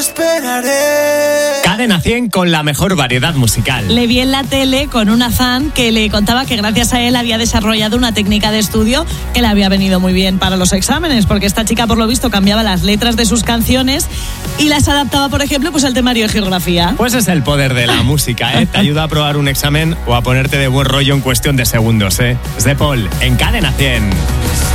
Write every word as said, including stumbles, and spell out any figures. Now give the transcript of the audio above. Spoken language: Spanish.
Cadena cien con la mejor variedad musical. Le vi en la tele con una fan que le contaba que gracias a él había desarrollado una técnica de estudio que le había venido muy bien para los exámenes, porque esta chica por lo visto cambiaba las letras de sus canciones y las adaptaba, por ejemplo, pues al temario de geografía. Pues es el poder de la música, ¿eh? Te ayuda a aprobar un examen o a ponerte de buen rollo en cuestión de segundos, ¿eh? Es de Paul, en Cadena cien.